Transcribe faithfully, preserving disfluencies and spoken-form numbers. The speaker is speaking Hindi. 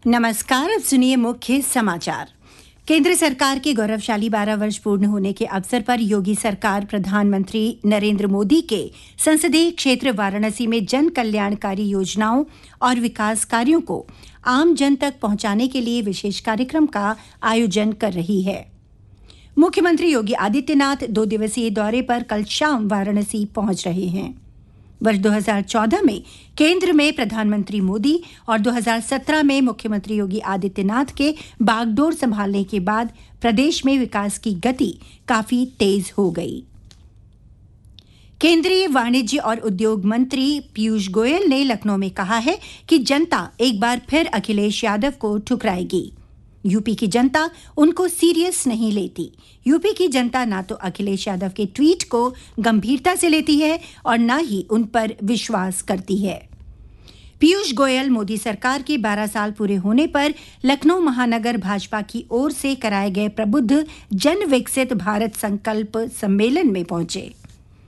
नमस्कार, अब सुनिए मुख्य समाचार। केंद्र सरकार के गौरवशाली बारह वर्ष पूर्ण होने के अवसर पर योगी सरकार प्रधानमंत्री नरेंद्र मोदी के संसदीय क्षेत्र वाराणसी में जन कल्याणकारी योजनाओं और विकास कार्यों को आम जन तक पहुंचाने के लिए विशेष कार्यक्रम का आयोजन कर रही है। मुख्यमंत्री योगी आदित्यनाथ दो दिवसीय दौरे पर कल शाम वाराणसी पहुंच रहे हैं। वर्ष दो हज़ार चौदह में केंद्र में प्रधानमंत्री मोदी और दो हज़ार सत्रह में मुख्यमंत्री योगी आदित्यनाथ के बागडोर संभालने के बाद प्रदेश में विकास की गति काफी तेज हो गई। केंद्रीय वाणिज्य और उद्योग मंत्री पीयूष गोयल ने लखनऊ में कहा है कि जनता एक बार फिर अखिलेश यादव को ठुकराएगी। यूपी की जनता उनको सीरियस नहीं लेती। यूपी की जनता ना तो अखिलेश यादव के ट्वीट को गंभीरता से लेती है और ना ही उन पर विश्वास करती है। पीयूष गोयल मोदी सरकार के बारह साल पूरे होने पर लखनऊ महानगर भाजपा की ओर से कराए गए प्रबुद्ध जन विकसित भारत संकल्प सम्मेलन में पहुंचे।